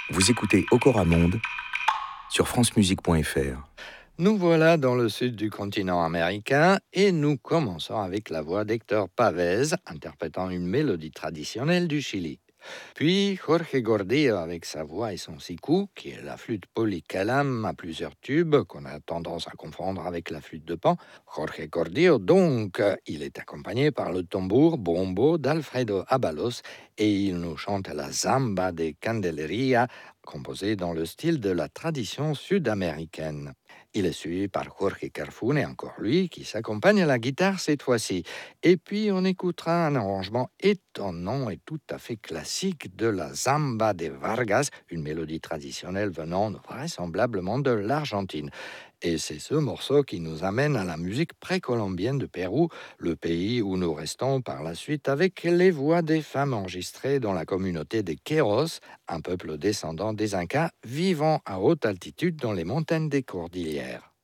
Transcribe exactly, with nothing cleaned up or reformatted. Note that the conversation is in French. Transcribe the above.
Vous écoutez Okora Monde sur francemusique point f r. Nous voilà dans le sud du continent américain et nous commençons avec la voix d'Héctor Pavez interprétant une mélodie traditionnelle du Chili. Puis Jorge Gordillo avec sa voix et son siku, qui est la flûte polycalam à plusieurs tubes qu'on a tendance à confondre avec la flûte de Pan. Jorge Gordillo donc, il est accompagné par le tambour bombo d'Alfredo Abalos et il nous chante la Zamba de Candeleria, composée dans le style de la tradition sud-américaine. Il est suivi par Jorge Carfune, encore lui, qui s'accompagne à la guitare cette fois-ci. Et puis on écoutera un arrangement étonnant et tout à fait classique de la Zamba de Vargas, une mélodie traditionnelle venant vraisemblablement de l'Argentine. Et c'est ce morceau qui nous amène à la musique précolombienne de Pérou, le pays où nous restons par la suite avec les voix des femmes enregistrées dans la communauté des Queros, un peuple descendant des Incas vivant à haute altitude dans les montagnes des Cordillères.